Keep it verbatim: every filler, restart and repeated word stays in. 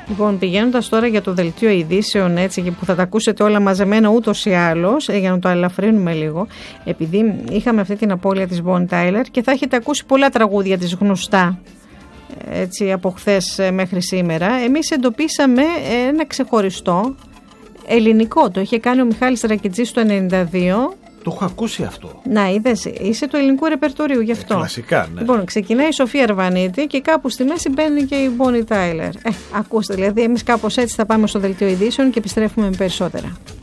Λοιπόν, πηγαίνοντας τώρα για το δελτίο ειδήσεων, έτσι, και που θα τα ακούσετε όλα μαζεμένα ούτως ή άλλως, για να το ελαφρύνουμε λίγο, επειδή είχαμε αυτή την απώλεια της Bonnie Tyler και θα έχετε ακούσει πολλά τραγούδια της γνωστά, έτσι, από χθες μέχρι σήμερα, εμείς εντοπίσαμε ένα ξεχωριστό ελληνικό. Το είχε κάνει ο Μιχάλης Ρακιτζής το ενενήντα δύο. Το έχω ακούσει αυτό. Να, είδες, είσαι του ελληνικού ρεπερτορίου γι' αυτό. Ε, κλασικά, ναι. Λοιπόν, ξεκινάει η Σοφία Αρβανίτη και κάπου στη μέση μπαίνει και η Bonnie Tyler. Ε, ακούστε, δηλαδή, εμείς κάπως έτσι θα πάμε στο δελτίο ειδήσεων και επιστρέφουμε με περισσότερα.